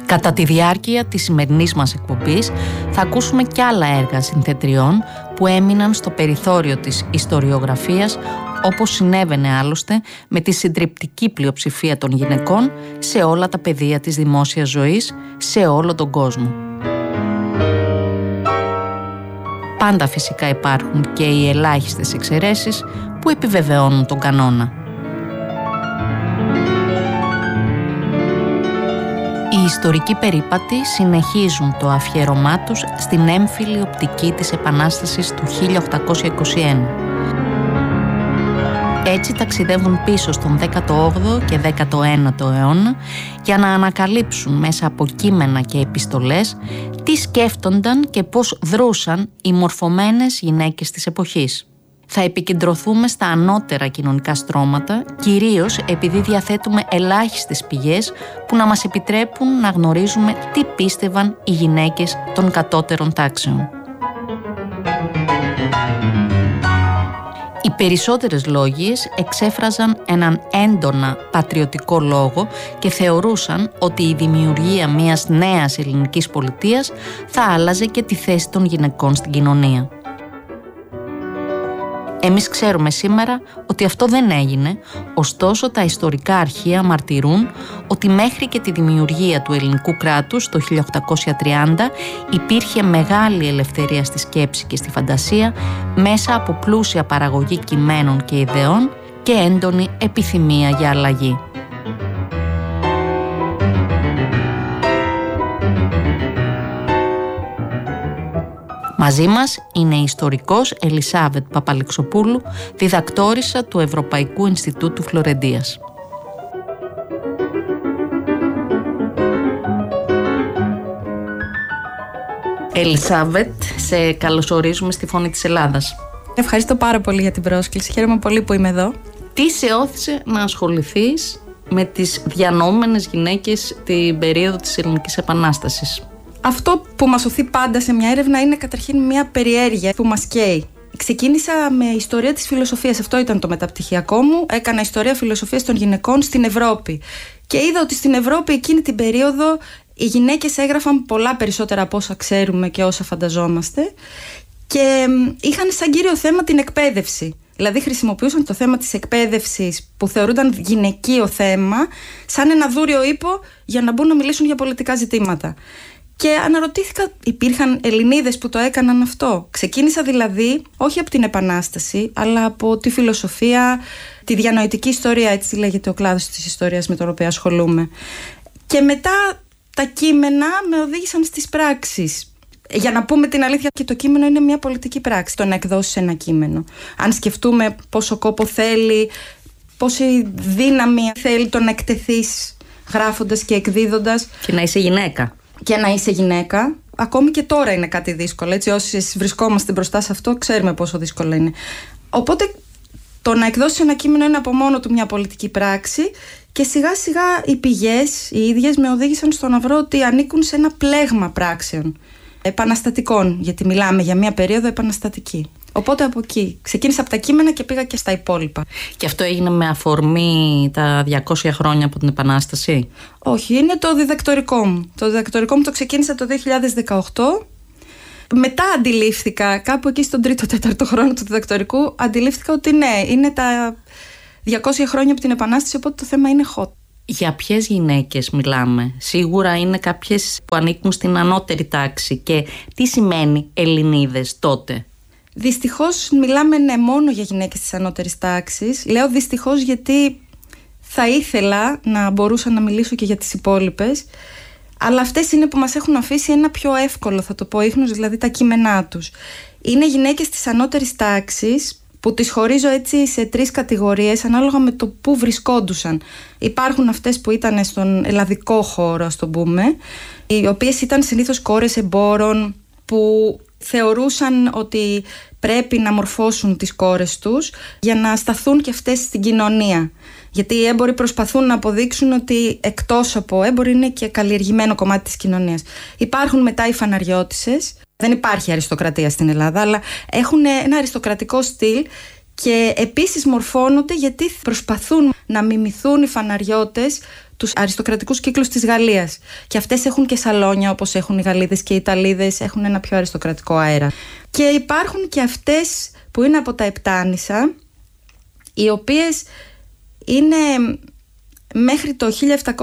Κατά τη διάρκεια της σημερινής μας εκπομπής θα ακούσουμε κι άλλα έργα συνθετριών που έμειναν στο περιθώριο της ιστοριογραφίας, όπως συνέβαινε άλλωστε με τη συντριπτική πλειοψηφία των γυναικών σε όλα τα πεδία της δημόσιας ζωής, σε όλο τον κόσμο. Πάντα φυσικά υπάρχουν και οι ελάχιστες εξαιρέσεις που επιβεβαιώνουν τον κανόνα. Οι ιστορικοί περίπατοι συνεχίζουν το αφιέρωμά τους στην έμφυλη οπτική της Επανάστασης του 1821. Έτσι ταξιδεύουν πίσω στον 18ο και 19ο αιώνα για να ανακαλύψουν μέσα από κείμενα και επιστολές τι σκέφτονταν και πώς δρούσαν οι μορφωμένες γυναίκες της εποχής. Θα επικεντρωθούμε στα ανώτερα κοινωνικά στρώματα, κυρίως επειδή διαθέτουμε ελάχιστες πηγές που να μας επιτρέπουν να γνωρίζουμε τι πίστευαν οι γυναίκες των κατώτερων τάξεων. Οι περισσότερες λόγιες εξέφραζαν έναν έντονα πατριωτικό λόγο και θεωρούσαν ότι η δημιουργία μιας νέας ελληνικής πολιτείας θα άλλαζε και τη θέση των γυναικών στην κοινωνία. Εμείς ξέρουμε σήμερα ότι αυτό δεν έγινε, ωστόσο τα ιστορικά αρχεία μαρτυρούν ότι μέχρι και τη δημιουργία του ελληνικού κράτους το 1830 υπήρχε μεγάλη ελευθερία στη σκέψη και στη φαντασία μέσα από πλούσια παραγωγή κειμένων και ιδεών και έντονη επιθυμία για αλλαγή. Μαζί μας είναι η ιστορικός Ελισάβετ Παπαλεξοπούλου, διδακτόρισα του Ευρωπαϊκού Ινστιτούτου Φλωρεντίας. Ελισάβετ, σε καλωσορίζουμε στη Φωνή της Ελλάδας. Ευχαριστώ πάρα πολύ για την πρόσκληση. Χαίρομαι πολύ που είμαι εδώ. Τι σε όθησε να ασχοληθείς με τις διανοούμενες γυναίκες την περίοδο της Ελληνικής Επανάστασης? Αυτό που μας οθεί πάντα σε μια έρευνα είναι καταρχήν μια περιέργεια που μας καίει. Ξεκίνησα με ιστορία της φιλοσοφίας, αυτό ήταν το μεταπτυχιακό μου. Έκανα ιστορία φιλοσοφίας των γυναικών στην Ευρώπη. Και είδα ότι στην Ευρώπη εκείνη την περίοδο οι γυναίκες έγραφαν πολλά περισσότερα από όσα ξέρουμε και όσα φανταζόμαστε. Και είχαν σαν κύριο θέμα την εκπαίδευση. Δηλαδή χρησιμοποιούσαν το θέμα της εκπαίδευσης που θεωρούνταν γυναικείο θέμα σαν ένα δούριο ύπο για να μπουν να μιλήσουν για πολιτικά ζητήματα. Και αναρωτήθηκα, υπήρχαν Ελληνίδες που το έκαναν αυτό? Ξεκίνησα δηλαδή όχι από την Επανάσταση, αλλά από τη φιλοσοφία, τη διανοητική ιστορία, έτσι λέγεται ο κλάδος της ιστορίας με τον οποίο ασχολούμαι. Και μετά τα κείμενα με οδήγησαν στις πράξεις. Για να πούμε την αλήθεια, και το κείμενο είναι μια πολιτική πράξη, το να εκδώσεις ένα κείμενο. Αν σκεφτούμε πόσο κόπο θέλει, πόση δύναμη θέλει το να εκτεθείς γράφοντας και εκδίδοντας. Και να είσαι γυναίκα. Και να είσαι γυναίκα. Ακόμη και τώρα είναι κάτι δύσκολο. Έτσι, όσοι βρισκόμαστε μπροστά σε αυτό, ξέρουμε πόσο δύσκολο είναι. Οπότε, το να εκδώσεις ένα κείμενο είναι από μόνο του μια πολιτική πράξη. Και σιγά σιγά οι πηγές, οι ίδιες, με οδήγησαν στο να βρω ότι ανήκουν σε ένα πλέγμα πράξεων επαναστατικών. Γιατί μιλάμε για μια περίοδο επαναστατική. Οπότε από εκεί ξεκίνησα από τα κείμενα και πήγα και στα υπόλοιπα. Και αυτό έγινε με αφορμή τα 200 χρόνια από την Επανάσταση? Όχι, είναι το διδακτορικό μου. Το διδακτορικό μου το ξεκίνησα το 2018. Μετά αντιλήφθηκα, κάπου εκεί στον 3ο-4ο χρόνο του διδακτορικού, αντιλήφθηκα ότι ναι, είναι τα 200 χρόνια από την Επανάσταση, οπότε το θέμα είναι hot. Για ποιες γυναίκες μιλάμε? Σίγουρα είναι κάποιες που ανήκουν στην ανώτερη τάξη. Και τι σημαίνει Ελληνίδες τότε? Δυστυχώς μιλάμε μόνο για γυναίκες της ανώτερης τάξης. Λέω δυστυχώς γιατί θα ήθελα να μπορούσα να μιλήσω και για τις υπόλοιπες. Αλλά αυτές είναι που μας έχουν αφήσει ένα πιο εύκολο, θα το πω, ίχνος, δηλαδή τα κείμενά τους. Είναι γυναίκες της ανώτερης τάξης που τις χωρίζω έτσι σε 3 κατηγορίες ανάλογα με το που βρισκόντουσαν. Υπάρχουν αυτές που ήταν στον ελλαδικό χώρο, ας το πούμε, οι οποίες ήταν συνήθως κόρες εμπόρων που θεωρούσαν ότι πρέπει να μορφώσουν τις κόρες τους για να σταθούν και αυτές στην κοινωνία. Γιατί οι έμποροι προσπαθούν να αποδείξουν ότι εκτός από έμποροι είναι και καλλιεργημένο κομμάτι της κοινωνίας. Υπάρχουν μετά οι φαναριώτισσες. Δεν υπάρχει αριστοκρατία στην Ελλάδα, αλλά έχουν ένα αριστοκρατικό στυλ Και επίσης μορφώνονται γιατί προσπαθούν να μιμηθούν οι φαναριώτες τους αριστοκρατικούς κύκλους της Γαλλίας. Και αυτές έχουν και σαλόνια όπως έχουν οι Γαλλίδες, και οι Ιταλίδες έχουν ένα πιο αριστοκρατικό αέρα. Και υπάρχουν και αυτές που είναι από τα Επτάνησα, οι οποίες είναι μέχρι το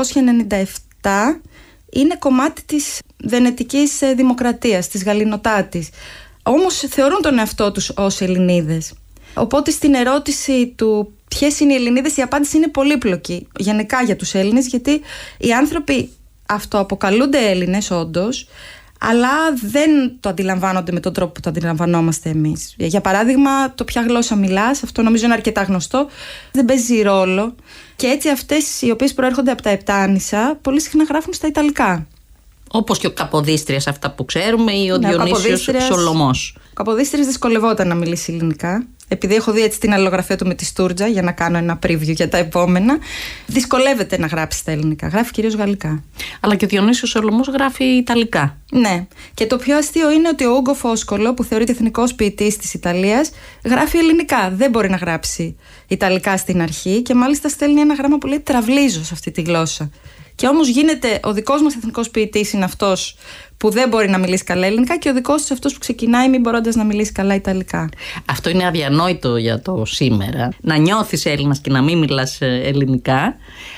1797 είναι κομμάτι της Βενετικής Δημοκρατίας, της Γαλλινοτάτης. Όμως θεωρούν τον εαυτό τους ως Ελληνίδες. Οπότε στην ερώτηση του ποιες είναι οι Ελληνίδες, η απάντηση είναι πολύπλοκη γενικά για τους Έλληνες, γιατί οι άνθρωποι αυτοαποκαλούνται Έλληνες όντως, αλλά δεν το αντιλαμβάνονται με τον τρόπο που το αντιλαμβανόμαστε εμείς. Για παράδειγμα, το ποια γλώσσα μιλάς, αυτό νομίζω είναι αρκετά γνωστό, δεν παίζει ρόλο. Και έτσι αυτές οι οποίες προέρχονται από τα Επτάνησα πολύ συχνά γράφουν στα Ιταλικά. Όπως και ο Καποδίστριας, αυτά που ξέρουμε, ή ο Διονύσιος Σολωμός. Ο Καποδίστριας δυσκολευόταν να μιλήσει ελληνικά. Επειδή έχω δει έτσι την αλληλογραφία του με τη Στούρτζα, για να κάνω ένα preview για τα επόμενα, δυσκολεύεται να γράψει στα ελληνικά. Γράφει κυρίως γαλλικά. Αλλά και ο Διονύσιος Σολωμός γράφει ιταλικά. Ναι. Και το πιο αστείο είναι ότι ο Ούγκο Φόσκολο, που θεωρείται εθνικός ποιητής της Ιταλίας, γράφει ελληνικά. Δεν μπορεί να γράψει ιταλικά στην αρχή και μάλιστα στέλνει ένα γράμμα που λέει «Τραυλίζω» σε αυτή τη γλώσσα. Και όμως γίνεται ο δικός μας εθνικός ποιητής είναι αυτός που δεν μπορεί να μιλήσει καλά ελληνικά, και ο δικός του αυτός που ξεκινάει μην μπορώντας να μιλήσει καλά ιταλικά. Αυτό είναι αδιανόητο για το σήμερα. Να νιώθεις Έλληνας και να μην μιλάς ελληνικά,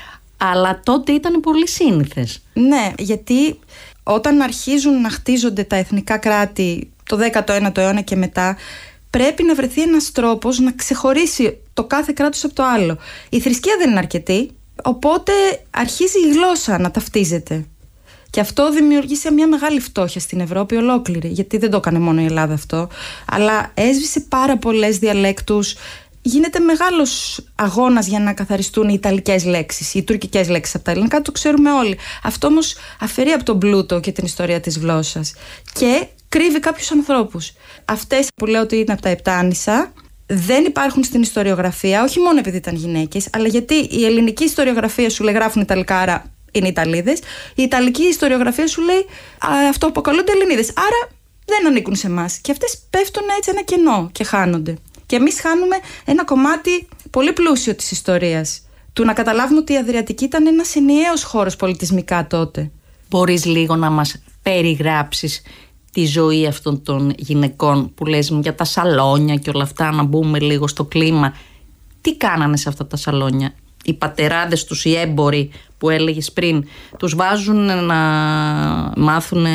αλλά τότε ήταν πολύ σύνηθες. Ναι, γιατί όταν αρχίζουν να χτίζονται τα εθνικά κράτη το 19ο αιώνα και μετά, πρέπει να βρεθεί ένας τρόπος να ξεχωρίσει το κάθε κράτος από το άλλο. Η θρησκεία δεν είναι αρκετή, οπότε αρχίζει η γλώσσα να ταυτίζεται. Και αυτό δημιουργήσε μια μεγάλη φτώχεια στην Ευρώπη ολόκληρη, γιατί δεν το έκανε μόνο η Ελλάδα αυτό, αλλά έσβησε πάρα πολλές διαλέκτους. Γίνεται μεγάλος αγώνας για να καθαριστούν οι ιταλικές λέξεις, οι τουρκικές λέξεις από τα ελληνικά, το ξέρουμε όλοι. Αυτό όμως αφαιρεί από τον πλούτο και την ιστορία της γλώσσας και κρύβει κάποιους ανθρώπους. Αυτές που λέω ότι είναι από τα Επτάνησα δεν υπάρχουν στην ιστοριογραφία, όχι μόνο επειδή ήταν γυναίκες, αλλά γιατί η ελληνική ιστοριογραφία σου λέει γράφουν ιταλικά, άρα είναι Ιταλίδες. Η ιταλική ιστοριογραφία σου λέει αυτό αποκαλούνται Ελληνίδες, άρα δεν ανήκουν σε εμάς. Και αυτές πέφτουν έτσι ένα κενό και χάνονται. Και εμείς χάνουμε ένα κομμάτι πολύ πλούσιο της ιστορίας. Του να καταλάβουμε ότι η Αδριατική ήταν ένας ενιαίος χώρος πολιτισμικά τότε. Μπορείς λίγο να μας περιγράψεις τη ζωή αυτών των γυναικών που λες για τα σαλόνια και όλα αυτά, να μπούμε λίγο στο κλίμα? Τι κάνανε σε αυτά τα σαλόνια? Οι πατεράδες τους, οι έμποροι που έλεγες πριν, τους βάζουν να μάθουν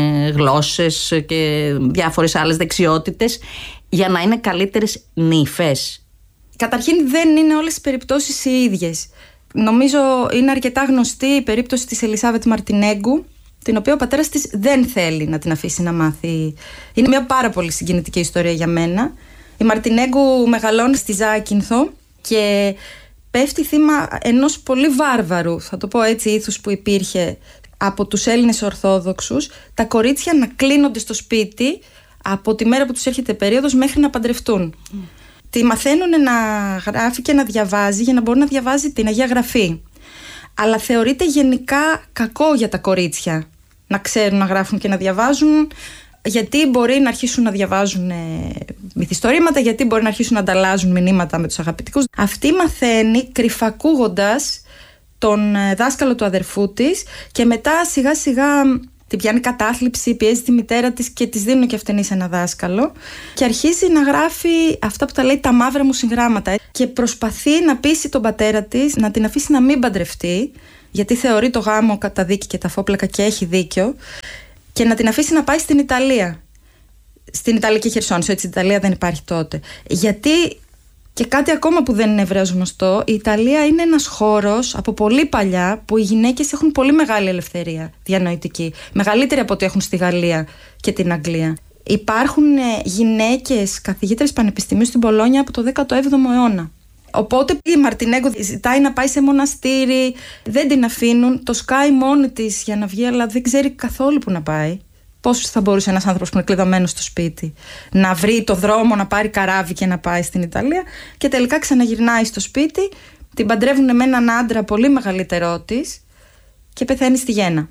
γλώσσες και διάφορες άλλες δεξιότητες για να είναι καλύτερες νύφες? Καταρχήν δεν είναι όλες οι περιπτώσεις οι ίδιες. Νομίζω είναι αρκετά γνωστή η περίπτωση της Ελισάβετ Μαρτινέγκου, την οποία ο πατέρας της δεν θέλει να την αφήσει να μάθει. Είναι μια πάρα πολύ συγκινητική ιστορία για μένα. Η Μαρτινέγκου μεγαλώνει στη Ζάκυνθο και πέφτει θύμα ενός πολύ βάρβαρου, θα το πω έτσι, ήθους που υπήρχε από τους Έλληνες Ορθόδοξους, τα κορίτσια να κλείνονται στο σπίτι από τη μέρα που τους έρχεται περίοδος μέχρι να παντρευτούν. Τη μαθαίνουν να γράφει και να διαβάζει για να μπορεί να διαβάζει την Αγία Γραφή. Αλλά θεωρείται γενικά κακό για τα κορίτσια να ξέρουν να γράφουν και να διαβάζουν, γιατί μπορεί να αρχίσουν να διαβάζουν μυθιστορήματα, γιατί μπορεί να αρχίσουν να ανταλλάζουν μηνύματα με τους αγαπητικούς. Αυτή μαθαίνει κρυφακούγοντας τον δάσκαλο του αδερφού της και μετά σιγά σιγά την πιάνει κατάθλιψη, πιέζει τη μητέρα της και της δίνουν και αυτήν σε ένα δάσκαλο και αρχίζει να γράφει αυτά που τα λέει τα μαύρα μου συγγράμματα και προσπαθεί να πείσει τον πατέρα της να την αφήσει να μην παντρευτεί, γιατί θεωρεί το γάμο κατά δίκη και τα φόπλακα και έχει δίκιο, και να την αφήσει να πάει στην Ιταλία, στην Ιταλική Χερσόνησο, έτσι η Ιταλία δεν υπάρχει τότε. Γιατί, και κάτι ακόμα που δεν είναι ευρέως γνωστό, η Ιταλία είναι ένας χώρος από πολύ παλιά που οι γυναίκες έχουν πολύ μεγάλη ελευθερία διανοητική, μεγαλύτερη από ό,τι έχουν στη Γαλλία και την Αγγλία. Υπάρχουν γυναίκες καθηγήτρες πανεπιστημίου στην Πολόνια από το 17ο αιώνα. Οπότε η Μαρτινέγκο ζητάει να πάει σε μοναστήρι, δεν την αφήνουν, το σκάει μόνη της για να βγει, αλλά δεν ξέρει καθόλου που να πάει. Πώς θα μπορούσε ένας άνθρωπος που είναι κλειδωμένος στο σπίτι να βρει το δρόμο, να πάρει καράβι και να πάει στην Ιταλία? Και τελικά ξαναγυρνάει στο σπίτι, την παντρεύουν με έναν άντρα πολύ μεγαλύτερό της και πεθαίνει στη Γέννα.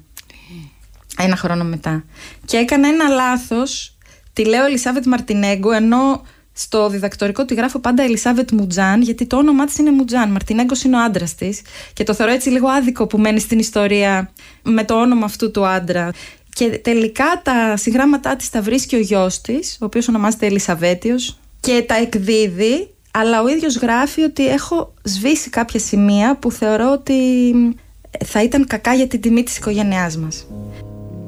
Ένα χρόνο μετά. Και έκανε ένα λάθος, τη λέω Ελισάβετ Μαρτινέγκο, ενώ Στο διδακτορικό τη γράφω πάντα Ελισάβετ Μουτζάν, γιατί το όνομά της είναι Μουτζάν. Μαρτινέγκος είναι ο άντρας της. Και το θεωρώ έτσι λίγο άδικο που μένει στην ιστορία με το όνομα αυτού του άντρα. Και τελικά τα συγγράμματά της τα βρίσκει ο γιος της, ο οποίος ονομάζεται Ελισαβέτιος, και τα εκδίδει. Αλλά ο ίδιος γράφει ότι έχω σβήσει κάποια σημεία που θεωρώ ότι θα ήταν κακά για την τιμή της οικογένειάς μας.